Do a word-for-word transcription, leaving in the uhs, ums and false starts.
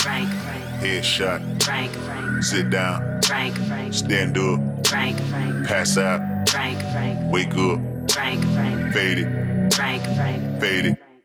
Frank, Headshot. Frank, Frank, Sit down. Frank, Frank, Stand up. Frank, Frank, Pass out. Frank, Frank, Wake up. Frank, Frank, Fade it. Frank, Frank. Fade it.